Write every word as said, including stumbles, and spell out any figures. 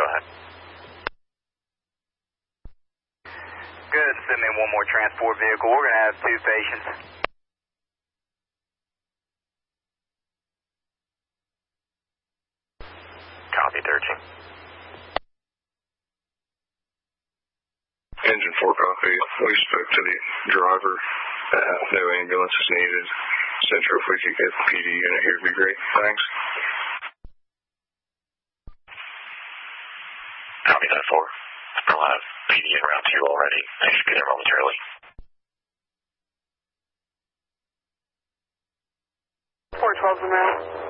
ahead. Good. Send me one more transport vehicle. We're going to have two patients. Copy, thirteen. Engine four copy. We spoke to the driver. Uh, no ambulance is needed. Central, if we could get the P D unit here, would be great. Thanks. Copy that four. I'll have P D in route two already. I should be there momentarily. four twelve a minute.